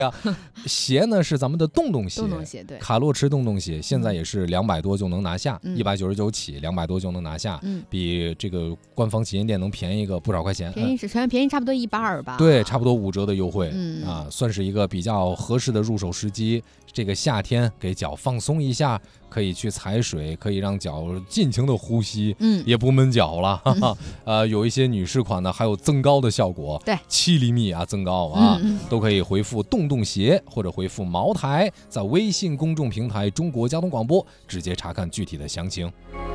鞋呢是咱们的洞洞鞋， 洞洞鞋对， 卡洛驰洞洞鞋现在也是200多就能拿下，199起，200多就能拿下，比这个官方旗舰店能便宜个不少块钱， 便宜差不多120吧， 对，差不多5折的优惠，算是一个比较合适的入手时机。这个夏天给脚放松一下，可以去踩水，可以让脚尽情的呼吸，也不闷脚了。有一些女士款呢，还有增高的效果， 对 ，7厘米啊，增高啊，都可以回复洞洞鞋或者回复茅台，在微信公众平台中国交通广播直接查看具体的详情。